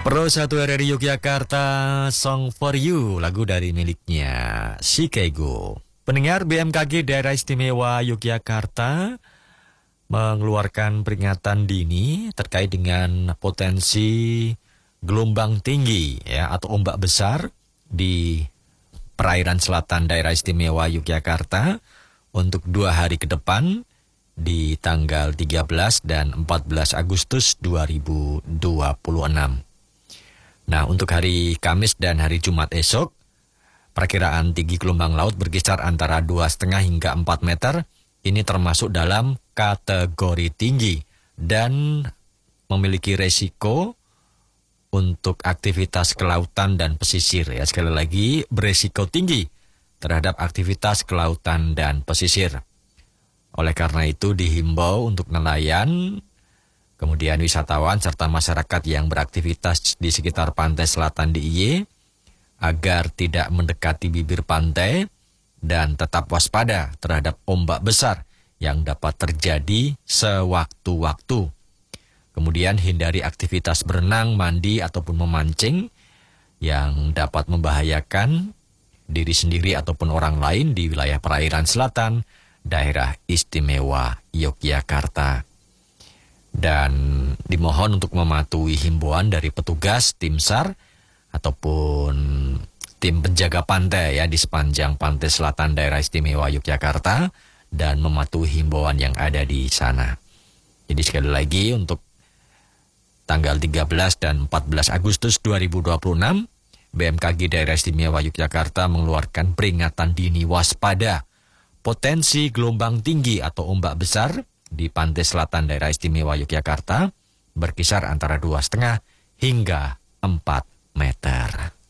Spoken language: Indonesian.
Pro 1 RRI Yogyakarta, Song for You, lagu dari miliknya Shikego. Pendengar, BMKG Daerah Istimewa Yogyakarta mengeluarkan peringatan dini terkait dengan potensi gelombang tinggi ya atau ombak besar di perairan selatan Daerah Istimewa Yogyakarta untuk 2 hari ke depan di tanggal 13 dan 14 Agustus 2026. Nah, untuk hari Kamis dan hari Jumat esok, perkiraan tinggi gelombang laut berkisar antara 2,5 hingga 4 meter. Ini termasuk dalam kategori tinggi dan memiliki resiko untuk aktivitas kelautan dan pesisir. Ya, sekali lagi, beresiko tinggi terhadap aktivitas kelautan dan pesisir. Oleh karena itu, dihimbau untuk nelayan, kemudian wisatawan serta masyarakat yang beraktivitas di sekitar pantai selatan DIY agar tidak mendekati bibir pantai dan tetap waspada terhadap ombak besar yang dapat terjadi sewaktu-waktu. Kemudian hindari aktivitas berenang, mandi ataupun memancing yang dapat membahayakan diri sendiri ataupun orang lain di wilayah perairan selatan Daerah Istimewa Yogyakarta. Dan dimohon untuk mematuhi himbauan dari petugas tim SAR ataupun tim penjaga pantai ya di sepanjang pantai selatan Daerah Istimewa Yogyakarta dan mematuhi himbauan yang ada di sana. Jadi sekali lagi untuk tanggal 13 dan 14 Agustus 2026 BMKG Daerah Istimewa Yogyakarta mengeluarkan peringatan dini waspada potensi gelombang tinggi atau ombak besar di pantai selatan Daerah Istimewa Yogyakarta berkisar antara 2,5 hingga 4 meter.